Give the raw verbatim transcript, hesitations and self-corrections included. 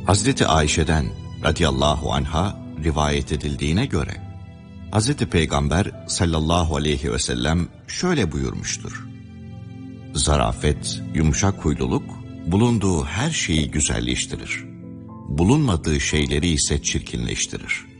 Hazreti Ayşe'den radıyallahu anha rivayet edildiğine göre Hazreti Peygamber sallallahu aleyhi ve sellem şöyle buyurmuştur: zarafet, yumuşak huyluluk bulunduğu her şeyi güzelleştirir, bulunmadığı şeyleri ise çirkinleştirir.